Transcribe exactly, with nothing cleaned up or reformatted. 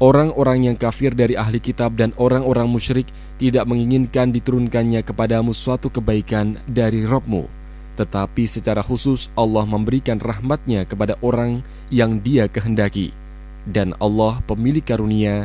Orang-orang yang kafir dari ahli kitab dan orang-orang musyrik tidak menginginkan diturunkannya kepadamu suatu kebaikan dari Rabb-Mu, tetapi secara khusus Allah memberikan rahmat-Nya kepada orang yang Dia kehendaki. Dan Allah pemilik karunia